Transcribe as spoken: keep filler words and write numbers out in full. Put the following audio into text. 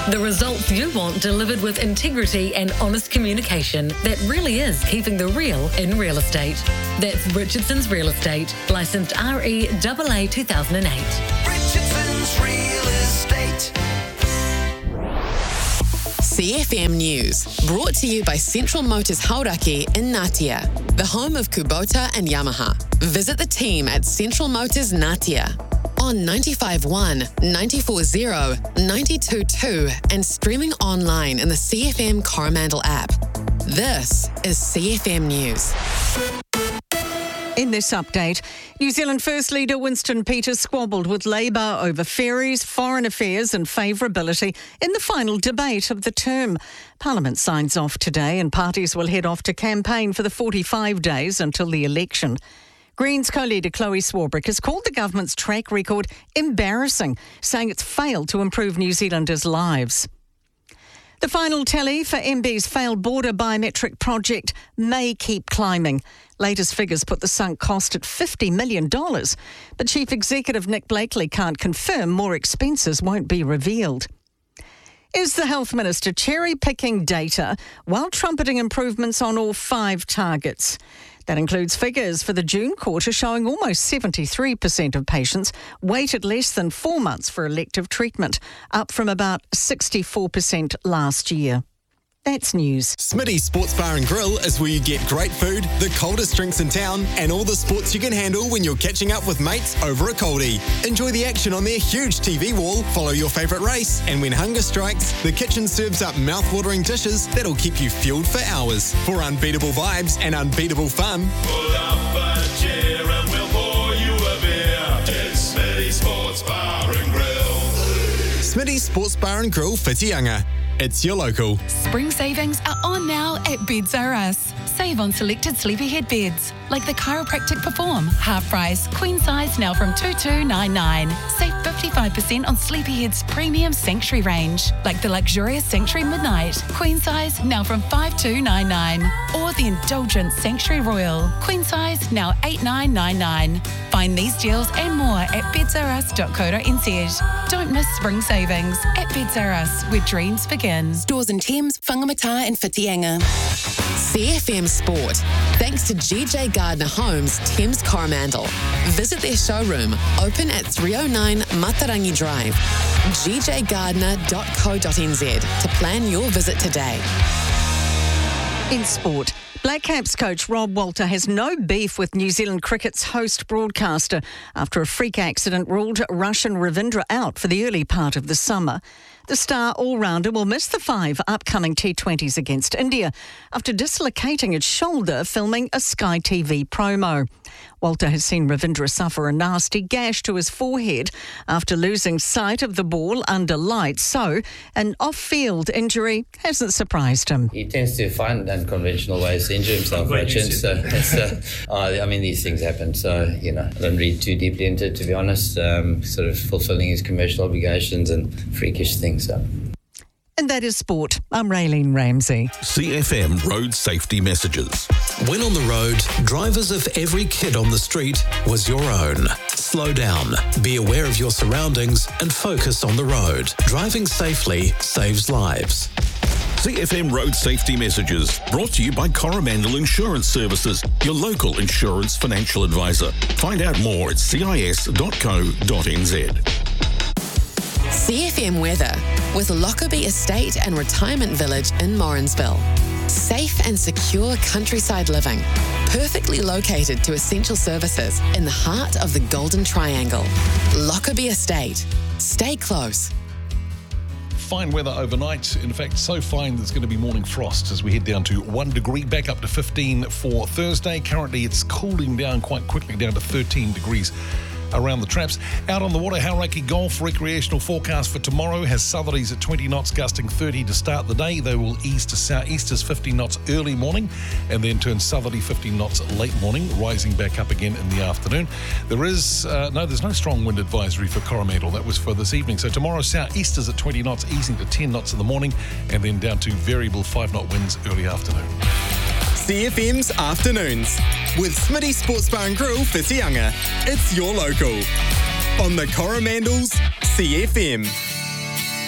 The results you want delivered with integrity and honest communication that really is keeping the real in real estate. That's Richardson's Real Estate, licensed R E A A two thousand eight. Richardson's Real Estate. C F M News, brought to you by Central Motors Hauraki in Ngatea, the home of Kubota and Yamaha. Visit the team at Central Motors Ngatea on ninety-five point one, ninety-four point zero, ninety-two point two and streaming online in the C F M Coromandel app. This is C F M News. In this update, New Zealand First Leader Winston Peters squabbled with Labour over ferries, foreign affairs and favourability in the final debate of the term. Parliament signs off today and parties will head off to campaign for the forty-five days until the election. Greens co-leader Chloe Swarbrick has called the government's track record embarrassing, saying it's failed to improve New Zealanders' lives. The final tally for M B's failed border biometric project may keep climbing. Latest figures put the sunk cost at fifty million dollars, but Chief Executive Nick Blakely can't confirm more expenses won't be revealed. Is the Health Minister cherry-picking data while trumpeting improvements on all five targets? That includes figures for the June quarter showing almost seventy-three percent of patients waited less than four months for elective treatment, up from about sixty-four percent last year. That's news. Smitty's Sports Bar and Grill is where you get great food, the coldest drinks in town, and all the sports you can handle when you're catching up with mates over a coldie. Enjoy the action on their huge T V wall, follow your favourite race, and when hunger strikes, the kitchen serves up mouth-watering dishes that'll keep you fueled for hours. For unbeatable vibes and unbeatable fun, pull up a chair and we'll pour you a beer. It's Smitty's Sports Bar and Grill. Smitty's Sports Bar and Grill, Whitianga. It's your local. Spring savings are on now at Beds R Us. Save on selected sleepyhead beds, like the Chiropractic Perform, half price, queen size now from two two nine nine. Save fifty-five percent on Sleepyhead's premium Sanctuary range, like the luxurious Sanctuary Midnight, queen size now from five two nine nine. Or the indulgent Sanctuary Royal, queen size now eight nine nine nine. Find these deals and more at beds r us dot co dot n z. Don't miss spring savings at Beds R Us, where dreams begin. Stores in Thames, Whangamata and Whitianga. C F M Sport, thanks to G J Gardner Homes, Thames Coromandel. Visit their showroom, open at three oh nine Matarangi Drive. g j gardner dot co dot n z to plan your visit today. In sport, Black Caps coach Rob Walter has no beef with New Zealand cricket's host broadcaster after a freak accident ruled Russian Ravindra out for the early part of the summer. The star all-rounder will miss the five upcoming T twenties against India after dislocating its shoulder filming a Sky T V promo. Walter has seen Ravindra suffer a nasty gash to his forehead after losing sight of the ball under lights, so an off-field injury hasn't surprised him. He tends to find unconventional ways to injure himself, Richard, so it's, uh, uh, I mean, these things happen, so, you know, I don't read too deeply into it, to be honest, um, sort of fulfilling his commercial obligations and freakish things, so. And that is sport. I'm Raylene Ramsey. C F M Road Safety Messages. When on the road, drive as if every kid on the street was your own. Slow down, be aware of your surroundings and focus on the road. Driving safely saves lives. C F M Road Safety Messages, brought to you by Coromandel Insurance Services, your local insurance financial advisor. Find out more at c i s dot co dot n z. C F M weather with Lockerbie Estate and Retirement Village in Morrinsville. Safe and secure countryside living, perfectly located to essential services in the heart of the Golden Triangle. Lockerbie Estate. Stay close. Fine weather overnight. In fact, so fine that it's going to be morning frost as we head down to one degree, back up to fifteen for Thursday. Currently, it's cooling down quite quickly, down to thirteen degrees around the traps. Out on the water, Hauraki Golf recreational forecast for tomorrow has southerlies at twenty knots, gusting thirty to start the day. They will ease to southeasters fifty knots early morning and then turn southerly fifteen knots late morning, rising back up again in the afternoon. There is, uh, no, there's no strong wind advisory for Coromandel. That was for this evening. So tomorrow, southeasters at twenty knots, easing to ten knots in the morning and then down to variable five knot winds early afternoon. C F M's Afternoons with Smitty Sports Bar and Grill, Whitianga. It's your local on the Coromandel's C F M.